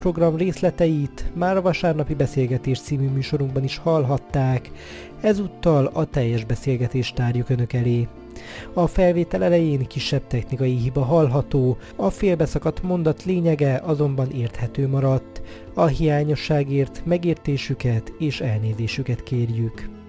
Program részleteit már a Vasárnapi Beszélgetés című műsorunkban is hallhatták, ezúttal a teljes beszélgetést tárjuk önök elé. A felvétel elején kisebb technikai hiba hallható, a félbeszakadt mondat lényege azonban érthető maradt. A hiányosságért megértésüket és elnézésüket kérjük.